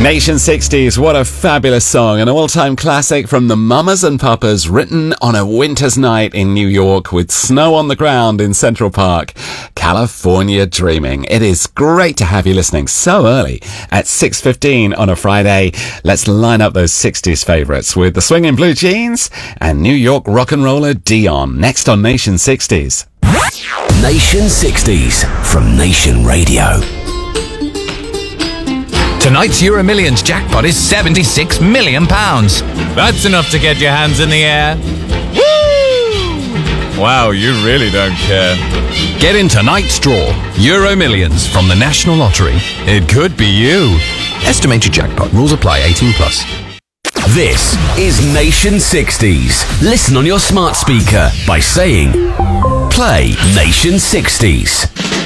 Nation 60s, what a fabulous song. An all-time classic from the Mamas and Papas, written on a winter's night in New York with snow on the ground in Central Park. California Dreaming. It is great to have you listening so early at 6:15 on a Friday. Let's line up those 60s favourites with the Swingin' Blue Jeans and New York rock and roller Dion. Next on Nation 60s. Nation 60s from Nation Radio. Tonight's Euro Millions jackpot is £76 million. That's enough to get your hands in the air. Woo! Wow, you really don't care. Get in tonight's draw. Euro Millions from the National Lottery. It could be you. Estimated jackpot. Rules apply. 18 plus. This is Nation 60s. Listen on your smart speaker by saying, play Nation 60s.